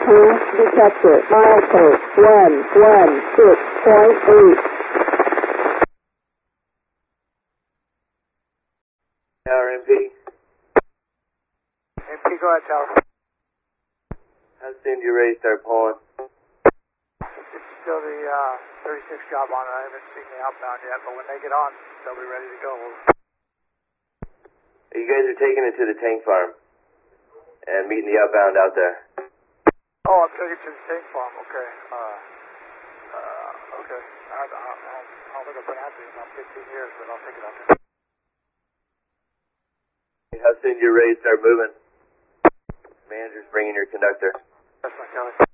path detector, milepost 116.8. RMP. MP, go ahead, Tower. How soon do you ready to start pulling? It's still the 36 job on it. I haven't seen the outbound yet, but when they get on, they'll be ready to go. You guys are taking it to the tank farm and meeting the outbound out there. Oh, I'm taking it to the tank farm. Okay. Okay. I don't think I've been out there in about 15 years, but I'll take it out there. How soon you're ready to start moving? Manager's bringing your conductor. That's my Kelly.